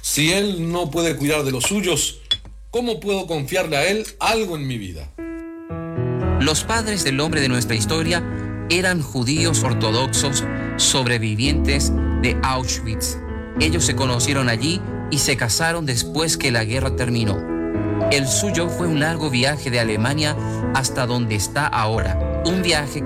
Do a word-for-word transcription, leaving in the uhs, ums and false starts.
Si él no puede cuidar de los suyos, ¿cómo puedo confiarle a él algo en mi vida? Los padres del hombre de nuestra historia eran judíos ortodoxos sobrevivientes de Auschwitz. Ellos se conocieron allí y se casaron después que la guerra terminó. El suyo fue un largo viaje de Alemania hasta donde está ahora, un viaje